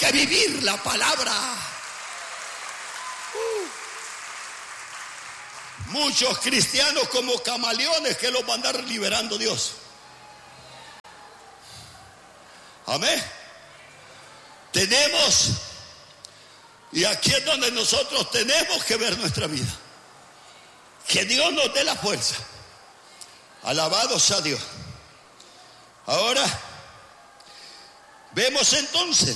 que vivir la palabra. Muchos cristianos como camaleones que los va a andar liberando Dios. Amén. Tenemos, y aquí es donde nosotros tenemos que ver nuestra vida. Que Dios nos dé la fuerza. Alabado sea Dios. Ahora, vemos entonces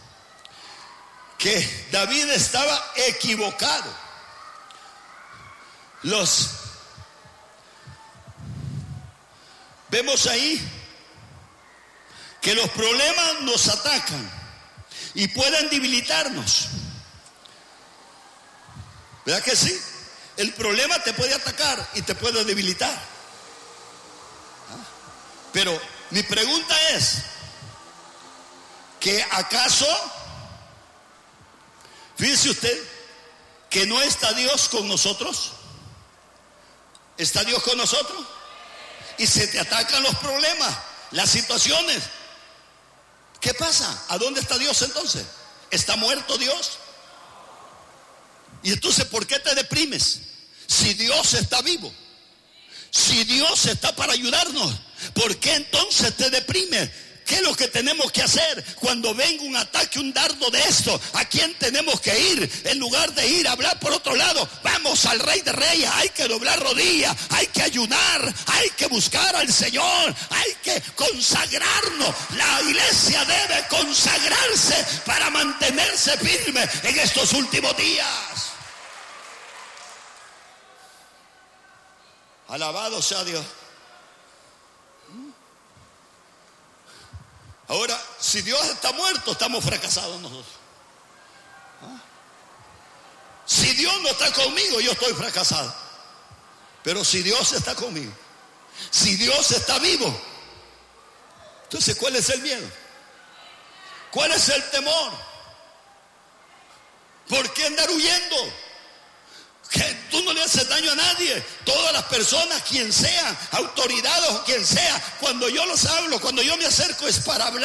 que David estaba equivocado. Vemos ahí que los problemas nos atacan y pueden debilitarnos. ¿Verdad que sí? El problema te puede atacar y te puede debilitar. Pero mi pregunta es, ¿que acaso, fíjese usted, que no está Dios con nosotros? ¿Está Dios con nosotros? Y se te atacan los problemas, las situaciones. ¿Qué pasa? ¿A dónde está Dios entonces? ¿Está muerto Dios? Y entonces, ¿por qué te deprimes? Si Dios está vivo, si Dios está para ayudarnos, ¿por qué entonces te deprimes? ¿Qué es lo que tenemos que hacer cuando venga un ataque, un dardo de esto? ¿A quién tenemos que ir? En lugar de ir a hablar por otro lado, vamos al Rey de Reyes. Hay que doblar rodillas, hay que ayunar, hay que buscar al Señor, hay que consagrarnos. La iglesia debe consagrarse para mantenerse firme en estos últimos días. Alabado sea Dios. Ahora, si Dios está muerto, estamos fracasados nosotros. Si Dios no está conmigo, yo estoy fracasado. Pero si Dios está conmigo, si Dios está vivo, entonces ¿cuál es el miedo? ¿Cuál es el temor? ¿Por qué andar huyendo? Que tú no le haces daño a nadie. Todas las personas, quien sea, autoridades o quien sea, cuando yo los hablo, cuando yo me acerco, es para hablar